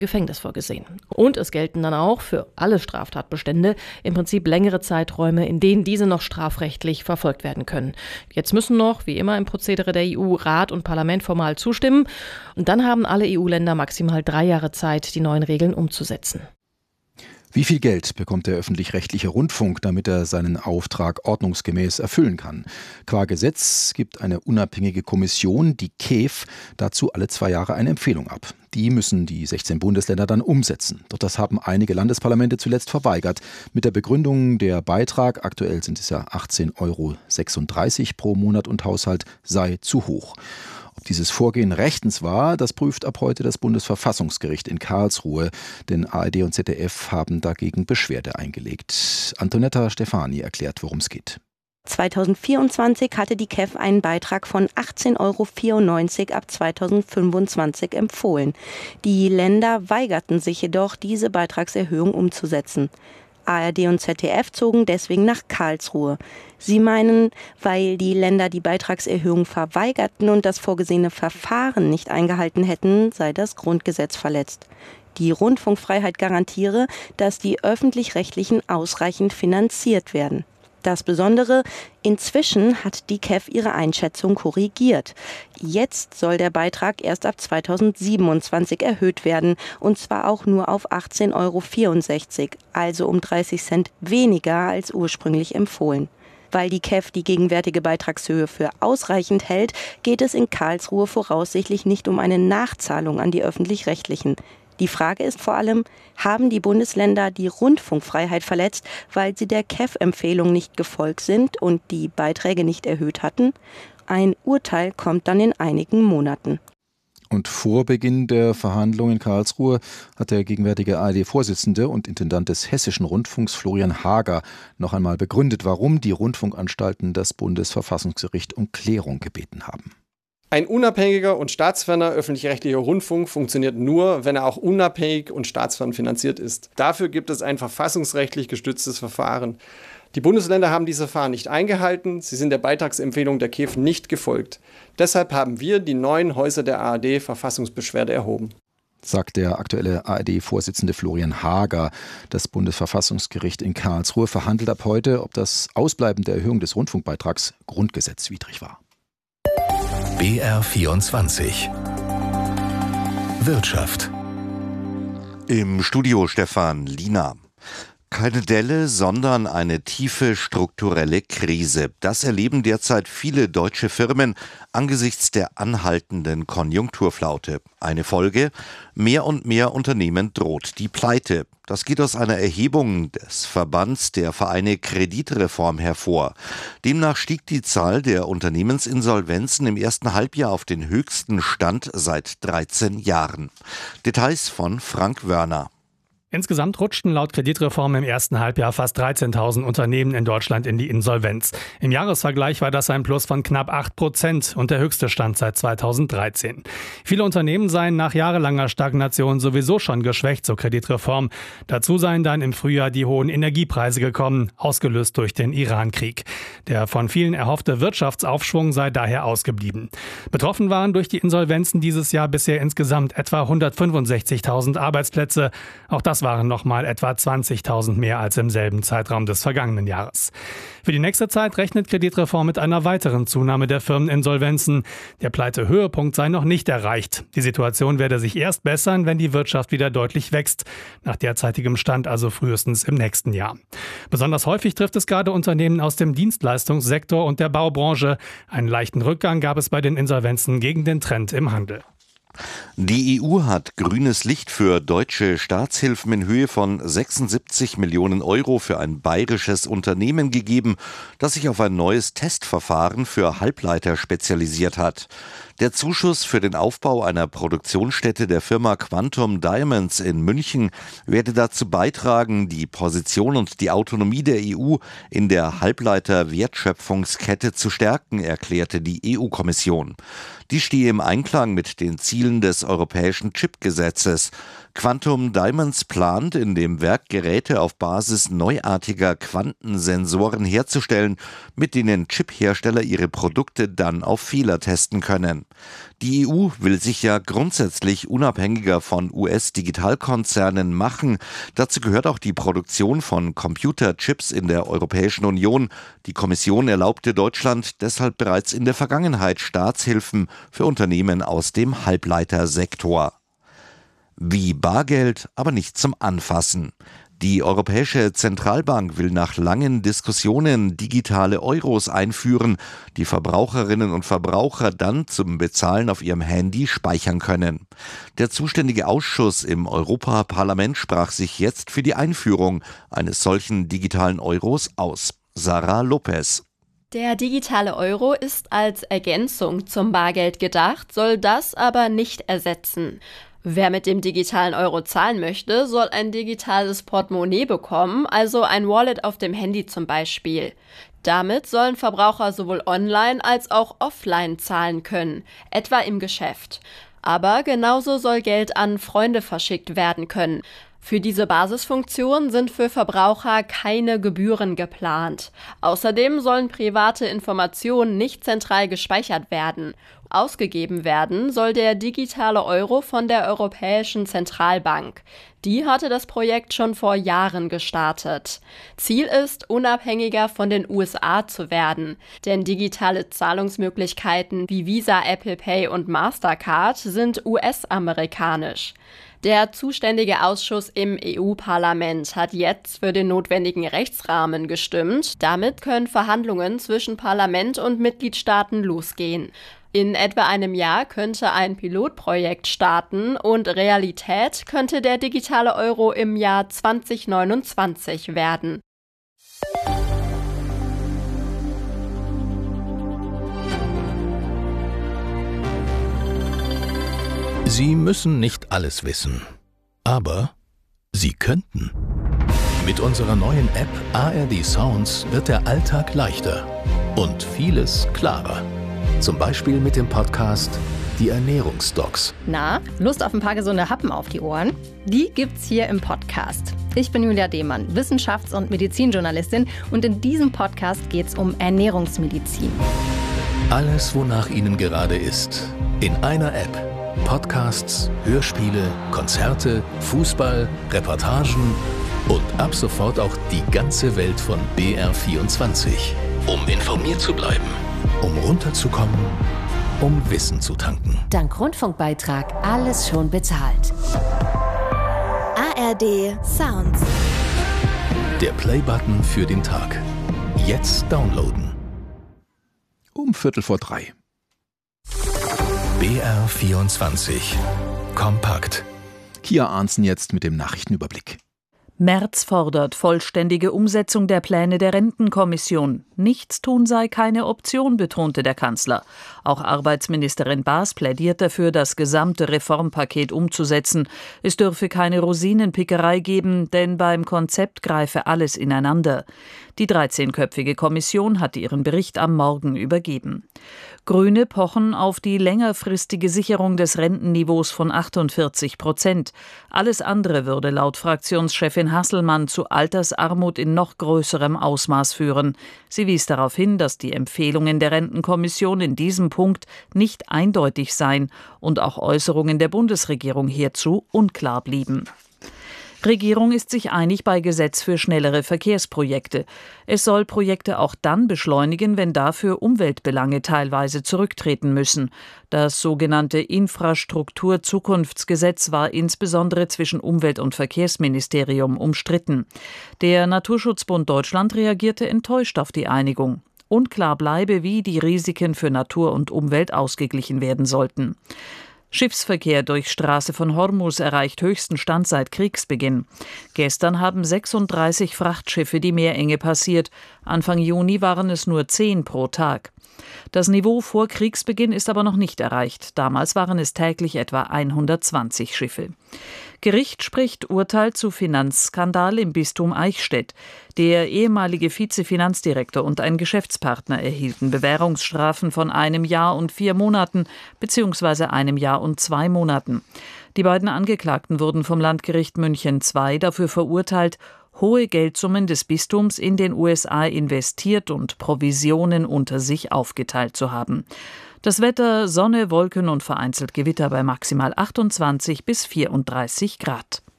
Gefängnis vorgesehen. Und es gelten dann auch für alle Straftatbestände im Prinzip längere Zeiträume, in denen diese noch strafrechtlich verfolgt werden können. Jetzt müssen noch, wie immer im Prozedere der EU, Rat und Parlament formal zustimmen. Und dann haben alle EU-Länder maximal 3 Jahre Zeit, die neuen Regeln umzusetzen. Wie viel Geld bekommt der öffentlich-rechtliche Rundfunk, damit er seinen Auftrag ordnungsgemäß erfüllen kann? Qua Gesetz gibt eine unabhängige Kommission, die KEF, dazu alle 2 Jahre eine Empfehlung ab. Die müssen die 16 Bundesländer dann umsetzen. Doch das haben einige Landesparlamente zuletzt verweigert. Mit der Begründung, der Beitrag, aktuell sind es ja 18,36 € pro Monat und Haushalt, sei zu hoch. Ob dieses Vorgehen rechtens war, das prüft ab heute das Bundesverfassungsgericht in Karlsruhe. Denn ARD und ZDF haben dagegen Beschwerde eingelegt. Antonetta Stefani erklärt, worum es geht. 2024 hatte die KEF einen Beitrag von 18,94 € ab 2025 empfohlen. Die Länder weigerten sich jedoch, diese Beitragserhöhung umzusetzen. ARD und ZDF zogen deswegen nach Karlsruhe. Sie meinen, weil die Länder die Beitragserhöhung verweigerten und das vorgesehene Verfahren nicht eingehalten hätten, sei das Grundgesetz verletzt. Die Rundfunkfreiheit garantiere, dass die Öffentlich-Rechtlichen ausreichend finanziert werden. Das Besondere, inzwischen hat die KEF ihre Einschätzung korrigiert. Jetzt soll der Beitrag erst ab 2027 erhöht werden, und zwar auch nur auf 18,64 €, also um 30 Cent weniger als ursprünglich empfohlen. Weil die KEF die gegenwärtige Beitragshöhe für ausreichend hält, geht es in Karlsruhe voraussichtlich nicht um eine Nachzahlung an die Öffentlich-Rechtlichen. Die Frage ist vor allem, haben die Bundesländer die Rundfunkfreiheit verletzt, weil sie der KEF-Empfehlung nicht gefolgt sind und die Beiträge nicht erhöht hatten? Ein Urteil kommt dann in einigen Monaten. Und vor Beginn der Verhandlungen in Karlsruhe hat der gegenwärtige ARD-Vorsitzende und Intendant des Hessischen Rundfunks Florian Hager noch einmal begründet, warum die Rundfunkanstalten das Bundesverfassungsgericht um Klärung gebeten haben. Ein unabhängiger und staatsferner öffentlich-rechtlicher Rundfunk funktioniert nur, wenn er auch unabhängig und staatsfern finanziert ist. Dafür gibt es ein verfassungsrechtlich gestütztes Verfahren. Die Bundesländer haben dieses Verfahren nicht eingehalten, sie sind der Beitragsempfehlung der KEF nicht gefolgt. Deshalb haben wir die 9 Häuser der ARD Verfassungsbeschwerde erhoben. Sagt der aktuelle ARD-Vorsitzende Florian Hager. Das Bundesverfassungsgericht in Karlsruhe verhandelt ab heute, ob das Ausbleiben der Erhöhung des Rundfunkbeitrags grundgesetzwidrig war. BR24 Wirtschaft. Im Studio Stefan Liener. Keine Delle, sondern eine tiefe strukturelle Krise. Das erleben derzeit viele deutsche Firmen angesichts der anhaltenden Konjunkturflaute. Eine Folge: mehr und mehr Unternehmen droht die Pleite. Das geht aus einer Erhebung des Verbands der Vereine Kreditreform hervor. Demnach stieg die Zahl der Unternehmensinsolvenzen im ersten Halbjahr auf den höchsten Stand seit 13 Jahren. Details von Frank Wörner. Insgesamt rutschten laut Kreditreform im ersten Halbjahr fast 13.000 Unternehmen in Deutschland in die Insolvenz. Im Jahresvergleich war das ein Plus von knapp 8% und der höchste Stand seit 2013. Viele Unternehmen seien nach jahrelanger Stagnation sowieso schon geschwächt zur Kreditreform. Dazu seien dann im Frühjahr die hohen Energiepreise gekommen, ausgelöst durch den Iran-Krieg. Der von vielen erhoffte Wirtschaftsaufschwung sei daher ausgeblieben. Betroffen waren durch die Insolvenzen dieses Jahr bisher insgesamt etwa 165.000 Arbeitsplätze. Auch das waren nochmal etwa 20.000 mehr als im selben Zeitraum des vergangenen Jahres. Für die nächste Zeit rechnet Kreditreform mit einer weiteren Zunahme der Firmeninsolvenzen. Der Pleitehöhepunkt sei noch nicht erreicht. Die Situation werde sich erst bessern, wenn die Wirtschaft wieder deutlich wächst. Nach derzeitigem Stand also frühestens im nächsten Jahr. Besonders häufig trifft es gerade Unternehmen aus dem Dienstleistungssektor und der Baubranche. Einen leichten Rückgang gab es bei den Insolvenzen gegen den Trend im Handel. Die EU hat grünes Licht für deutsche Staatshilfen in Höhe von 76 Millionen € für ein bayerisches Unternehmen gegeben, das sich auf ein neues Testverfahren für Halbleiter spezialisiert hat. Der Zuschuss für den Aufbau einer Produktionsstätte der Firma Quantum Diamonds in München werde dazu beitragen, die Position und die Autonomie der EU in der Halbleiter-Wertschöpfungskette zu stärken, erklärte die EU-Kommission. Die stehe im Einklang mit den Zielen des europäischen Chip-Gesetzes. Quantum Diamonds plant, in dem Werk Geräte auf Basis neuartiger Quantensensoren herzustellen, mit denen Chiphersteller ihre Produkte dann auf Fehler testen können. Die EU will sich ja grundsätzlich unabhängiger von US-Digitalkonzernen machen. Dazu gehört auch die Produktion von Computerchips in der Europäischen Union. Die Kommission erlaubte Deutschland deshalb bereits in der Vergangenheit Staatshilfen für Unternehmen aus dem Halbleitersektor. Wie Bargeld, aber nicht zum Anfassen. Die Europäische Zentralbank will nach langen Diskussionen digitale Euros einführen, die Verbraucherinnen und Verbraucher dann zum Bezahlen auf ihrem Handy speichern können. Der zuständige Ausschuss im Europaparlament sprach sich jetzt für die Einführung eines solchen digitalen Euros aus. Sarah Lopez. Der digitale Euro ist als Ergänzung zum Bargeld gedacht, soll das aber nicht ersetzen. Wer mit dem digitalen Euro zahlen möchte, soll ein digitales Portemonnaie bekommen, also ein Wallet auf dem Handy zum Beispiel. Damit sollen Verbraucher sowohl online als auch offline zahlen können, etwa im Geschäft. Aber genauso soll Geld an Freunde verschickt werden können. Für diese Basisfunktion sind für Verbraucher keine Gebühren geplant. Außerdem sollen private Informationen nicht zentral gespeichert werden. Ausgegeben werden soll der digitale Euro von der Europäischen Zentralbank. Die hatte das Projekt schon vor Jahren gestartet. Ziel ist, unabhängiger von den USA zu werden. Denn digitale Zahlungsmöglichkeiten wie Visa, Apple Pay und Mastercard sind US-amerikanisch. Der zuständige Ausschuss im EU-Parlament hat jetzt für den notwendigen Rechtsrahmen gestimmt. Damit können Verhandlungen zwischen Parlament und Mitgliedstaaten losgehen. In etwa einem Jahr könnte ein Pilotprojekt starten und Realität könnte der digitale Euro im Jahr 2029 werden. Sie müssen nicht alles wissen, aber Sie könnten. Mit unserer neuen App ARD Sounds wird der Alltag leichter und vieles klarer. Zum Beispiel mit dem Podcast Die Ernährungsdocs. Na, Lust auf ein paar gesunde Happen auf die Ohren? Die gibt's hier im Podcast. Ich bin Julia Demann, Wissenschafts- und Medizinjournalistin und in diesem Podcast geht's um Ernährungsmedizin. Alles, wonach Ihnen gerade ist, in einer App. Podcasts, Hörspiele, Konzerte, Fußball, Reportagen und ab sofort auch die ganze Welt von BR24. Um informiert zu bleiben, um runterzukommen, um Wissen zu tanken. Dank Rundfunkbeitrag alles schon bezahlt. ARD Sounds. Der Playbutton für den Tag. Jetzt downloaden. Um 2:15. BR24. Kompakt. Kia Arntzen jetzt mit dem Nachrichtenüberblick. Merz fordert vollständige Umsetzung der Pläne der Rentenkommission. Nichtstun sei keine Option, betonte der Kanzler. Auch Arbeitsministerin Baas plädiert dafür, das gesamte Reformpaket umzusetzen. Es dürfe keine Rosinenpickerei geben, denn beim Konzept greife alles ineinander. Die 13-köpfige Kommission hatte ihren Bericht am Morgen übergeben. Grüne pochen auf die längerfristige Sicherung des Rentenniveaus von 48%. Alles andere würde laut Fraktionschefin Hasselmann zu Altersarmut in noch größerem Ausmaß führen. Sie wies darauf hin, dass die Empfehlungen der Rentenkommission in diesem Punkt nicht eindeutig seien und auch Äußerungen der Bundesregierung hierzu unklar blieben. Regierung ist sich einig bei Gesetz für schnellere Verkehrsprojekte. Es soll Projekte auch dann beschleunigen, wenn dafür Umweltbelange teilweise zurücktreten müssen. Das sogenannte Infrastruktur-Zukunftsgesetz war insbesondere zwischen Umwelt- und Verkehrsministerium umstritten. Der Naturschutzbund Deutschland reagierte enttäuscht auf die Einigung. Unklar bleibe, wie die Risiken für Natur und Umwelt ausgeglichen werden sollten. Schiffsverkehr durch Straße von Hormuz erreicht höchsten Stand seit Kriegsbeginn. Gestern haben 36 Frachtschiffe die Meerenge passiert. Anfang Juni waren es nur 10 pro Tag. Das Niveau vor Kriegsbeginn ist aber noch nicht erreicht. Damals waren es täglich etwa 120 Schiffe. Gericht spricht Urteil zu Finanzskandal im Bistum Eichstätt. Der ehemalige Vizefinanzdirektor und ein Geschäftspartner erhielten Bewährungsstrafen von 1 Jahr und 4 Monaten bzw. 1 Jahr und 2 Monaten. Die beiden Angeklagten wurden vom Landgericht München II dafür verurteilt, hohe Geldsummen des Bistums in den USA investiert und Provisionen unter sich aufgeteilt zu haben. Das Wetter: Sonne, Wolken und vereinzelt Gewitter bei maximal 28 bis 34 Grad.